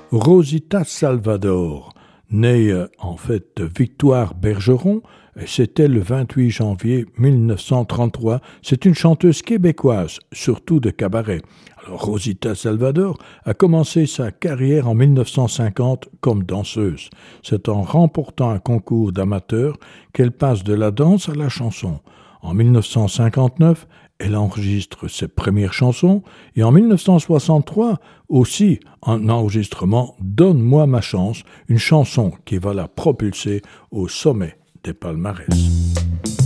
Rosita Salvador, née en fait de Victoire Bergeron, et c'était le 28 janvier 1933. C'est une chanteuse québécoise, surtout de cabaret. Alors, Rosita Salvador a commencé sa carrière en 1950 comme danseuse. C'est en remportant un concours d'amateurs qu'elle passe de la danse à la chanson. En 1959, elle enregistre ses premières chansons et en 1963 aussi un enregistrement Donne-moi ma chance, une chanson qui va la propulser au sommet des palmarès.